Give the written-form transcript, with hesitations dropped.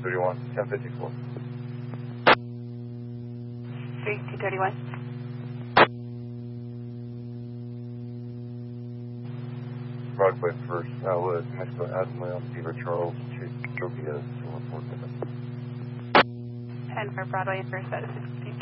231, 1054. 231. Broadway first, Southwest, Mexico Avenue, Beaver Charles, Chase, Tropia, 447. 10 for Broadway first, that is 16.